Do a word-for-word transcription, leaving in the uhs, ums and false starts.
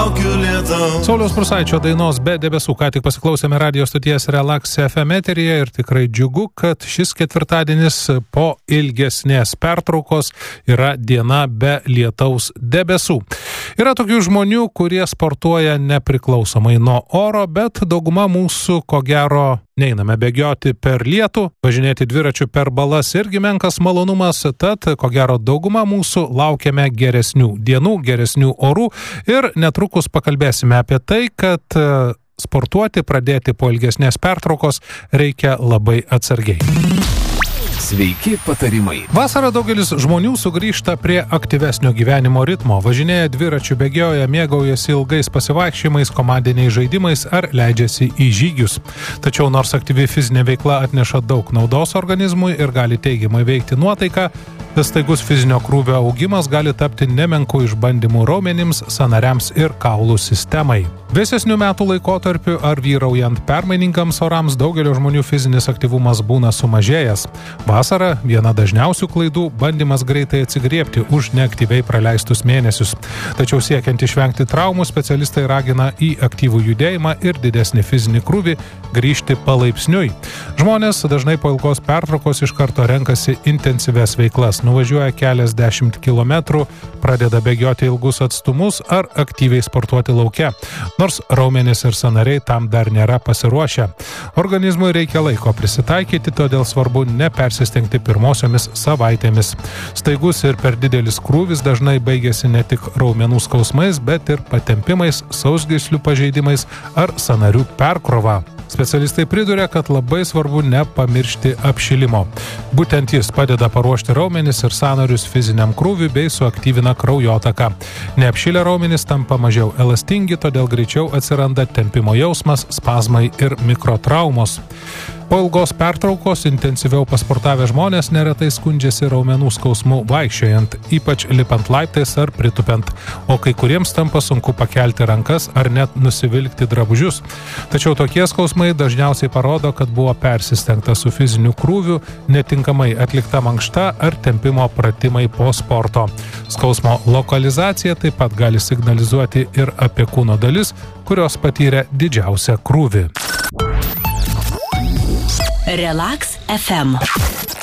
laukiu lietaus. Sauliaus Prūsaičio dainos Be debesų ką tik pasiklausėme radio stoties Relax F M eteryje ir tikrai džiugu, kad šis ketvirtadienis po ilgesnės pertraukos yra diena be lietaus debesų. Yra tokių žmonių, kurie sportuoja nepriklausomai nuo oro, bet dauguma mūsų, ko gero, neiname bėgioti per lietų, važinėti dviračiu per balas irgi menkas malonumas, tad, ko gero, dauguma mūsų laukiame geresnių dienų, geresnių orų ir netrukus pakalbėsime apie tai, kad sportuoti pradėti po ilgesnės pertraukos reikia labai atsargiai. Sveiki patarimai. Vasarą daugelis žmonių sugrįžta prie aktyvesnio gyvenimo ritmo, važinėja dviračiu, bėgioja, mėgaujasi ilgais pasivaikščiojimais, komandiniais žaidimais ar leidžiasi į žygius. Tačiau nors aktyvi fizinė veikla atneša daug naudos organizmui ir gali teigiamai veikti nuotaiką, staigus fizinio krūvio augimas gali tapti nemenku išbandymu raumenims, sąnariams ir kaulų sistemai. Vėsesnių metų laikotarpiu ar vyraujant permainingams orams daugelio žmonių fizinis aktyvumas būna sumažėjęs. Vasara viena dažniausių klaidų – bandymas greitai atsigriebti už neaktyviai praleistus mėnesius. Tačiau siekiant išvengti traumų, specialistai ragina į aktyvų judėjimą ir didesnį fizinį krūvį grįžti palaipsniui. Žmonės dažnai po ilgos pertraukos iš karto renkasi intensyves veiklas, nuvažiuoja keliasdešimt kilometrų, pradeda bėgioti ilgus atstumus ar aktyviai sportuoti lauke, nors raumenys ir sąnariai tam dar nėra pasiruošę. Organizmui reikia laiko prisitaikyti, todėl svarbu nepersistengti pirmosiomis savaitėmis. Staigus ir per didelis krūvis dažnai baigėsi ne tik raumenų skausmais, bet ir patempimais, sausgyslių pažeidimais ar sąnarių perkrova. Specialistai priduria, kad labai svarbu nepamiršti apšilimo. Būtent jis padeda paruošti raumenis ir sąnarius fiziniam krūviui bei suaktyvina kraujotaką. Neapšilę raumenis tampa mažiau elastingi, todėl greičiau atsiranda tempimo jausmas, spazmai ir mikrotraumos. Po ilgos pertraukos intensyviau pasportavę žmonės neretai skundžiasi raumenų skausmu vaikščiojant, ypač lipant laiptais ar pritupiant, o kai kuriems tampa sunku pakelti rankas ar net nusivilkti drabužius. Tačiau tokie skausmai dažniausiai parodo, kad buvo persistengta su fiziniu krūviu, netinkamai atlikta mankšta ar tempimo pratimai po sporto. Skausmo lokalizacija taip pat gali signalizuoti ir apie kūno dalis, kurios patyrė didžiausią krūvį. Relax F M.